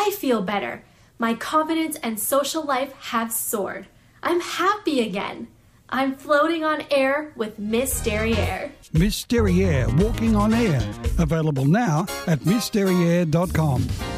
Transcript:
I feel better. My confidence and social life have soared. I'm happy again. I'm floating on air with Miss Derriere. Miss Derriere, Walking on Air. Available now at MissDerriere.com.